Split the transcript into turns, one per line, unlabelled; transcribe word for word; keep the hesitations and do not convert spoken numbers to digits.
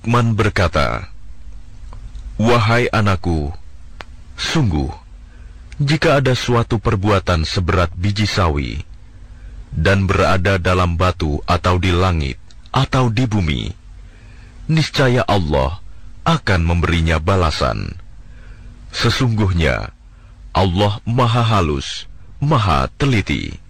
Luqman berkata, "Wahai anakku, sungguh, jika ada suatu perbuatan seberat biji sawi, dan berada dalam batu atau di langit atau di bumi, niscaya Allah akan memberinya balasan. Sesungguhnya Allah Maha Halus, Maha Teliti."